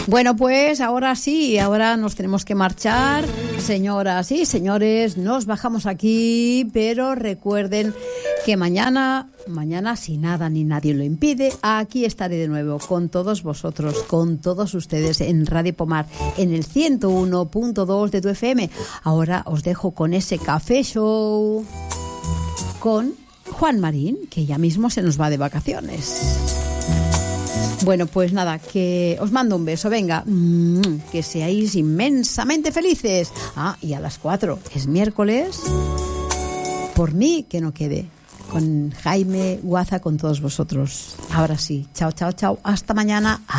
Bueno, pues ahora sí, ahora nos tenemos que marchar. Señoras y señores, nos bajamos aquí, pero recuerden que mañana, si nada ni nadie lo impide, aquí estaré de nuevo con todos vosotros, con todos ustedes en Radio Pomar, en el 101.2 de tu FM. Ahora os dejo con ese café show con Juan Marín, que ya mismo se nos va de vacaciones. Bueno, pues nada, que os mando un beso, venga, que seáis inmensamente felices. Y a las 4 es miércoles, por mí que no quede, con Jaime Guaza, con todos vosotros. Ahora sí, chao, chao, chao, hasta mañana.